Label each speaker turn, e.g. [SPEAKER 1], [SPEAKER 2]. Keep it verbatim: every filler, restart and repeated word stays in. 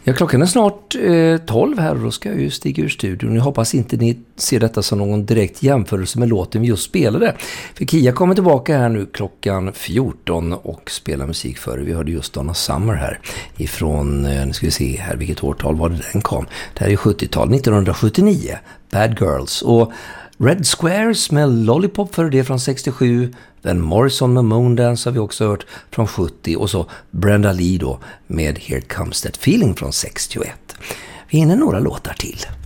[SPEAKER 1] Ja, klockan är snart eh, tolv här och då ska jag ju stiga ur studion. Jag hoppas inte ni ser detta som någon direkt jämförelse med låten vi just spelade. För Kia kommer tillbaka här nu klockan fjorton och spelar musik för. Vi hörde just Donna Summer här ifrån, eh, nu ska vi se här vilket årtal var det den kom. Det här är sjuttiotal, nittonhundrasjuttionio, Bad Girls. Och Red Squares med Lollipop för det från sextiosju. Van Morrison med Moondance har vi också hört från sjuttio. Och så Brenda Lee då med Here Comes That Feeling från sextioett. Vi hinner några låtar till.